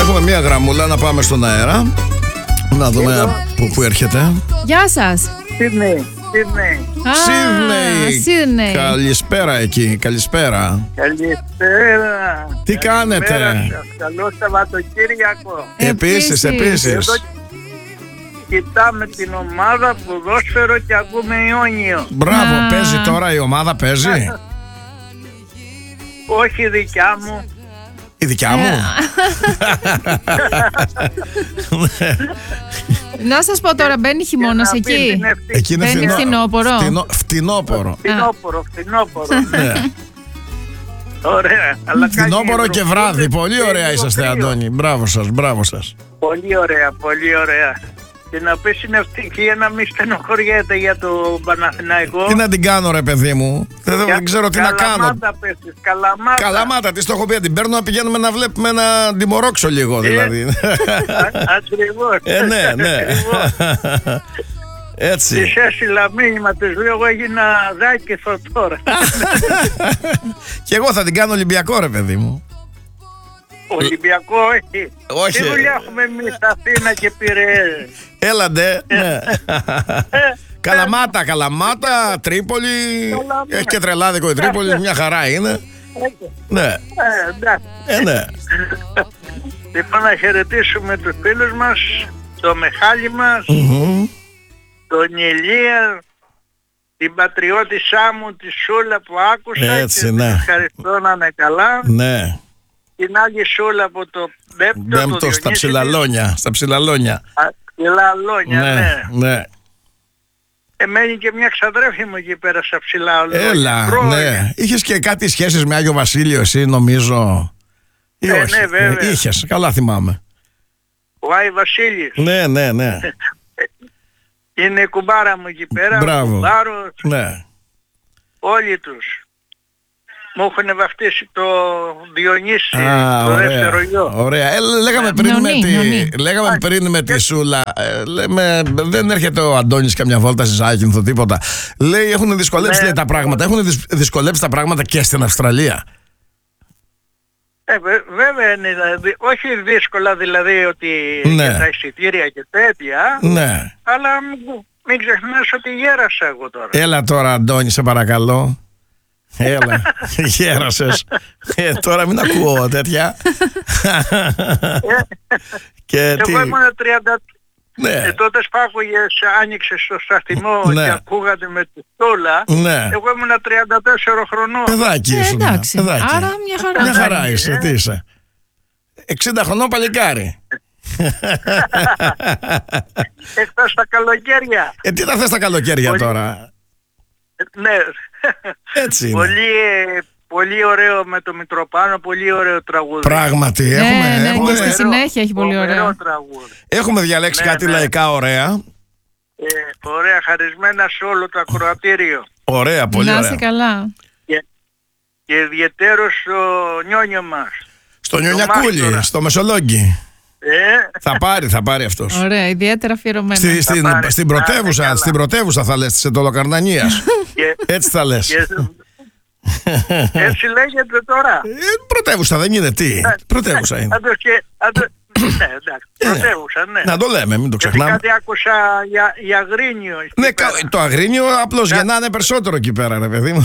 Έχουμε μία γραμμούλα να πάμε στον αέρα. Να δούμε πού έρχεται. Γεια σας. Σίδνεϊ. Καλησπέρα εκεί, καλησπέρα. Καλησπέρα. Τι κάνετε? Καλό Σαββατοκύριακο. Επίσης. Εδώ κοιτάμε την ομάδα ποδόσφαιρο και ακούμε Ιόνιο. Μπράβο, παίζει τώρα η ομάδα, παίζει. Όχι η δικιά μου. Η δικιά μου. Να σας πω τώρα, μπαίνει χειμώνας εκεί. Εκεί είναι Μπαίνει φθινόπορο. Φθινόπορο. Ναι. Ωραία. Φθινόπορο και βράδυ. Πολύ ωραία είσαστε, Αντώνη. Μπράβο σας. Πολύ ωραία. Και να πεις είναι ευτυχία να μην στενοχωριέται για το Παναθηναϊκό. Τι να την κάνω, ρε παιδί μου? Δεν ξέρω τι να κάνω. Καλαμάτα πέσεις, Καλαμάτα, τι το έχω πει. Την παίρνω να πηγαίνουμε να βλέπουμε ένα τιμωρόξο λίγο, δηλαδή. Ακριβώς. Ναι. Έτσι. Της έστειλα μήνυμα, της λέω εγώ έγινα Δάκηθο τώρα. Και εγώ θα την κάνω Ολυμπιακό, ρε παιδί μου. Ολυμπιακό όχι. Τι δουλειά έχουμε εμείς Αθήνα και Πειραίες. Έλαντε, ναι. Καλαμάτα, Τρίπολη. Έχει και τρελάδικο η Τρίπολη, μια χαρά είναι. Ναι. Ναι. Λοιπόν, να χαιρετήσουμε τους φίλους μας, το Μεχάλη μας, τον Ηλία, την πατριώτησά μου, τη Σούλα που άκουσα. Έτσι, και ναι. ευχαριστώ να είναι καλά. Ναι. Την άλλη Σούλα από το Μπέμπτο στα Ψηλαλόνια. Ψηλαλόνια, ναι. Μένει και μια ξαδρέφη μου εκεί πέρα στα Ψηλαλόνια. Έλα, ναι. Είχες και κάτι σχέσεις με Άγιο Βασίλειο εσύ, νομίζω? Ή όχι? Ναι, βέβαια. Είχες, καλά θυμάμαι. Ο Άι Βασίλης. Ναι. Είναι η κουμπάρα μου εκεί πέρα. Μπράβο. Κουμπάρος. Ναι. Όλοι τους. Μου έχουν βαφτίσει το Διονύση, το ωραία, δεύτερο γιο. Ωραία. Λέγαμε πριν με τη Σούλα. Δεν έρχεται ο Αντώνης καμιά βόλτα στη Ζάκυνθο, τίποτα. Λέει έχουν δυσκολέψει τα πράγματα. Έχουν δυσκολέψει τα πράγματα και στην Αυστραλία. Βέβαια είναι, όχι δύσκολα δηλαδή ότι για τα εισιτήρια και τέτοια. Ναι. Αλλά μην ξεχνάς ότι γέρασα εγώ τώρα. Έλα τώρα, Αντώνη, σε παρακαλώ. Έλα, γέρασες. Τώρα μην ακούω τέτοια. Εγώ ήμουν 30. Ναι. Τότε Σπάκουγες άνοιξε στο σταθμό και ακούγατε με τη Στόλα. Ναι. Εγώ ήμουν 34 χρονών. Παιδάκι ήσουν. Εντάξει, άρα μια χαρά είσαι, τι είσαι? 60 χρονών παλικάρι. Εκτός τα καλοκαίρια. Τι θα θες τα καλοκαίρια τώρα? Ναι. Έτσι είναι. Πολύ ωραίο με το Μητροπάνο, πολύ ωραίο τραγούδι. Πράγματι, έχουμε στη συνέχεια έχει πολύ ωραίο τραγούδι. Έχουμε διαλέξει κάτι λαϊκά ωραία. Ωραία, χαρισμένα σε όλο το ακροατήριο. Ωραία, πολύ ωραία. Να είσαι καλά. Και ιδιαιτέρως στο Νιόνιο μας. Στο Νιονιακούλι, στο Μεσολόγγι. Θα πάρει αυτός. Ωραία, ιδιαίτερα αφιερωμένο. Στην πρωτεύουσα θα λες, της Ετωλοκαρνανίας. Έτσι θα λες. Έτσι λέγεται τώρα. Πρωτεύουσα δεν είναι, τι? Πρωτεύουσα είναι. Ναι, εντάξει, πρωτεύουσα, ναι. Να το λέμε, μην το ξεχνάμε. Κάτι άκουσα για Αγρίνιο. Ναι, το Αγρίνιο απλώς γεννάνε περισσότερο εκεί πέρα, ρε παιδί μου.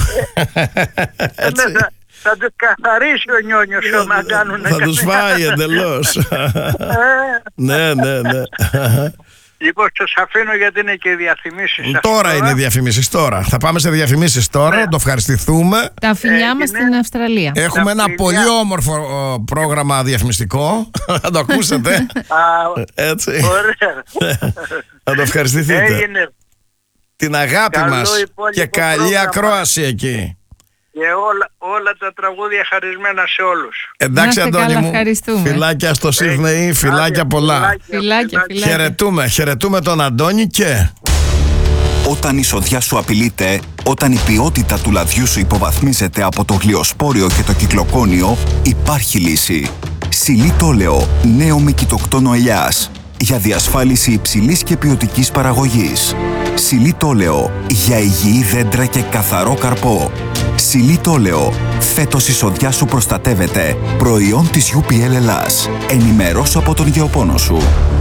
Θα τους καθαρίσει ο Νιόνιος να κάνουν. Θα τους φάει εντελώς. Ναι. Λοιπόν, σας αφήνω γιατί είναι και οι διαφημίσεις. Τώρα είναι οι διαφημίσεις, τώρα. Θα πάμε σε διαφημίσεις τώρα, να το ευχαριστηθούμε. Τα φιλιά μας στην Αυστραλία. Έχουμε ένα πολύ όμορφο πρόγραμμα διαφημιστικό. Θα το ακούσετε. Έτσι. Ωραία. Θα το ευχαριστηθείτε. Την αγάπη μας και καλή ακρόαση εκεί. Και όλα τα τραγούδια χαρισμένα σε όλους. Εντάξει, Αντώνη μου, φιλάκια στο Σίδνεϊ, φιλάκια πολλά. Φιλάκια. Χαιρετούμε τον Αντώνη. Και όταν η σοδιά σου απειλείται, όταν η ποιότητα του λαδιού σου υποβαθμίζεται από το γλιοσπόριο και το κυκλοκόνιο, υπάρχει λύση. Xylitoleo, νέο με κοιτοκτόνο ελιάς, για διασφάλιση υψηλής και ποιοτικής παραγωγής. Xylitoleo, για υγιή δέντρα και καθαρό καρπό. Σιλίτ Όλεο. Φέτος η σοδιά σου προστατεύεται. Προϊόν της UPL Ελλάς. Ενημερώσου από τον γεωπόνο σου.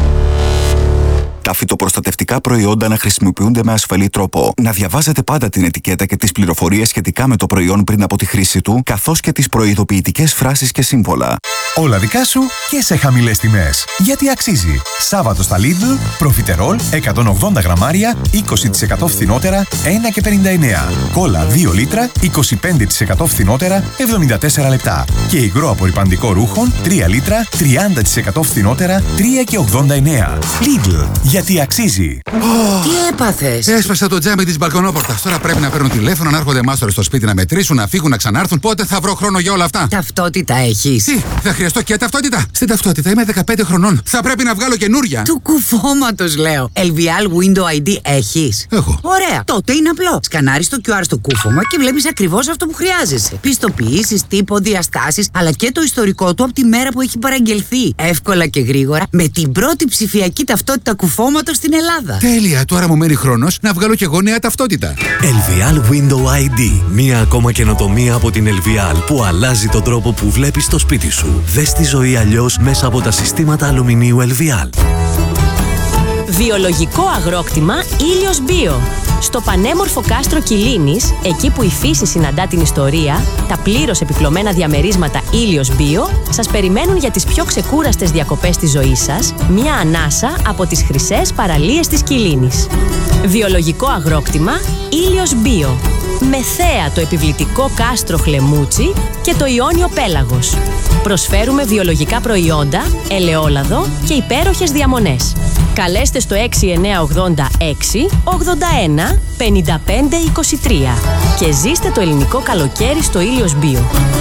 Τα φυτοπροστατευτικά προϊόντα να χρησιμοποιούνται με ασφαλή τρόπο. Να διαβάζετε πάντα την ετικέτα και τις πληροφορίες σχετικά με το προϊόν πριν από τη χρήση του, καθώς και τις προειδοποιητικές φράσεις και σύμβολα. Όλα δικά σου και σε χαμηλές τιμές. Γιατί αξίζει. Σάββατο στα Lidl, προφιτερόλ 180 γραμμάρια, 20% φθηνότερα, 1,59. Κόλλα 2 λίτρα, 25% φθηνότερα, 74 λεπτά. Και υγρό απορρυπαντικό ρούχων, 3 λίτρα, 30% φθηνότερα, 3,89. Lidl. Γιατί αξίζει. Τι έπαθες? Έσπασα το τζάμι της μπαλκονόπορτας. Τώρα πρέπει να παίρνω τηλέφωνο, να έρχονται μάστορες στο σπίτι να μετρήσουν, να φύγουν, να ξανάρθουν. Πότε θα βρω χρόνο για όλα αυτά? Ταυτότητα έχεις? Τι, θα χρειαστώ και ταυτότητα? Στην ταυτότητα είμαι 15 χρονών. Θα πρέπει να βγάλω καινούρια. Του κουφώματος λέω. LVL Window ID έχεις? Έχω. Ωραία. Τότε είναι απλό. Σκανάρεις το QR στο κούφωμα και βλέπεις ακριβώς αυτό που χρειάζεσαι. Πιστοποιήσεις, τύπο, διαστάσεις, αλλά και το ιστορικό του από τη μέρα που έχει παραγγελθεί. Εύκολα και γρήγορα με την πρώτη ψηφιακή ταυτότητα κουφώματος στην Ελλάδα. Τέλεια. Τώρα μου μένει χρόνος να βγάλω κι εγώ νέα ταυτότητα. LVL Window ID. Μία ακόμα καινοτομία από την LVL που αλλάζει τον τρόπο που βλέπεις το σπίτι σου. Δες τη ζωή αλλιώς μέσα από τα συστήματα αλουμινίου LVL. Βιολογικό αγρόκτημα Ήλιος Bio. Στο πανέμορφο κάστρο Κιλίνης, εκεί που η φύση συναντά την ιστορία, τα πλήρως επιπλωμένα διαμερίσματα Ήλιος Bio σας περιμένουν για τις πιο ξεκούραστες διακοπές της ζωής σας, μια ανάσα από τις χρυσές παραλίες της Κιλίνης. Βιολογικό αγρόκτημα Ήλιος Bio. Με θέα το επιβλητικό κάστρο Χλεμούτσι και το Ιόνιο Πέλαγος. Προσφέρουμε βιολογικά προϊόντα, ελαιόλαδο και υπέροχες διαμονές. Καλέστε στο 6986 81 55 23 και ζήστε το ελληνικό καλοκαίρι στο Ήλιος Bio.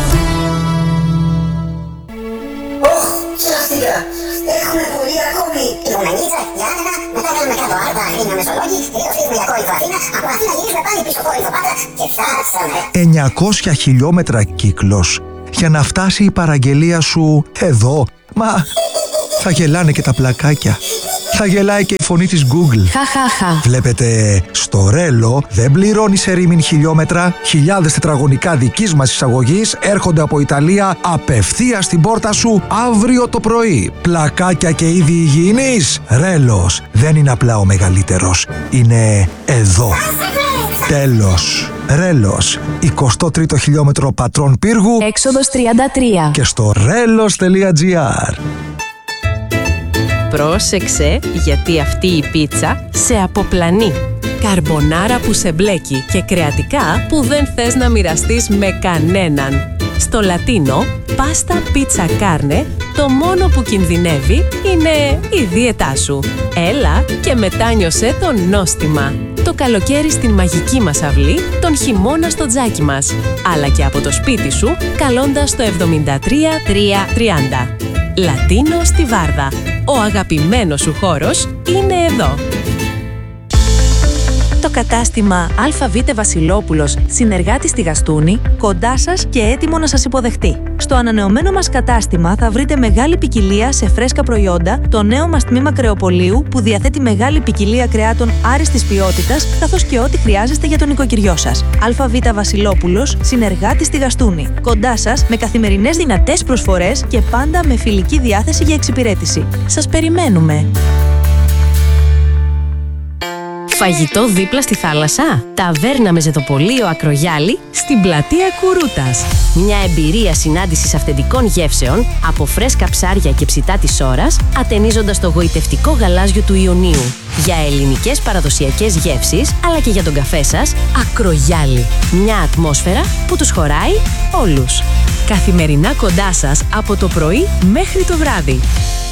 Σωστικά. Έχουμε πολύ ακόμη. Ιγουμενίτσα, Γιάννενα, μετά κάνουμε κάτω Άρτα, Αγρίνιο Μεσολόγη, τελειώσαμε για Κόρινθο Αθήνα, από Αθήνα γυρίσουμε πάλι πίσω Κόρινθο Πάτρα και φτάσαμε. 900 χιλιόμετρα κύκλος για να φτάσει η παραγγελία σου εδώ. Μα θα γελάνε και τα πλακάκια. Θα γελάει και η φωνή της Google. Βλέπετε, στο Ρέλο δεν πληρώνει σε ρήμην χιλιόμετρα. Χιλιάδες τετραγωνικά δικής μας εισαγωγής έρχονται από Ιταλία απευθείας στην πόρτα σου αύριο το πρωί. Πλακάκια και είδη υγιεινής. Ρέλος δεν είναι απλά ο μεγαλύτερος. Είναι εδώ. Τέλος. Ρέλος, 23ο χιλιόμετρο Πατρών Πύργου, Έξοδος 33. και στο relos.gr. Πρόσεξε, γιατί αυτή η πίτσα σε αποπλανεί. Καρμπονάρα που σε μπλέκει και κρεατικά που δεν θες να μοιραστείς με κανέναν. Στο Λατίνο, πάστα πίτσα κάρνε, το μόνο που κινδυνεύει είναι η δίαιτά σου. Έλα και μετάνιωσέ το νόστιμα. Το καλοκαίρι στην μαγική μας αυλή, τον χειμώνα στο τζάκι μας. Αλλά και από το σπίτι σου, καλώντας το 73330. Λατίνο στη Βάρδα. Ο αγαπημένος σου χώρος είναι εδώ. Το κατάστημα ΑΒ Βασιλόπουλος, συνεργάτη στη Γαστούνη, κοντά σας και έτοιμο να σας υποδεχτεί. Στο ανανεωμένο μας κατάστημα θα βρείτε μεγάλη ποικιλία σε φρέσκα προϊόντα, το νέο μας τμήμα κρεοπολίου που διαθέτει μεγάλη ποικιλία κρεάτων άριστης ποιότητας, καθώς και ό,τι χρειάζεστε για τον οικοκυριό σας. ΑΒ Βασιλόπουλος, συνεργάτη στη Γαστούνη. Κοντά σας με καθημερινές δυνατές προσφορές και πάντα με φιλική διάθεση για εξυπηρέτηση. Σας περιμένουμε! Φαγητό δίπλα στη θάλασσα. Ταβέρνα με ζεδοπολείο Ακρογιάλη στην πλατεία Κουρούτας. Μια εμπειρία συνάντησης αυθεντικών γεύσεων από φρέσκα ψάρια και ψητά της ώρας, ατενίζοντας το γοητευτικό γαλάζιο του Ιωνίου. Για ελληνικές παραδοσιακές γεύσεις, αλλά και για τον καφέ σας, Ακρογιάλη. Μια ατμόσφαιρα που τους χωράει όλους. Καθημερινά κοντά σας από το πρωί μέχρι το βράδυ.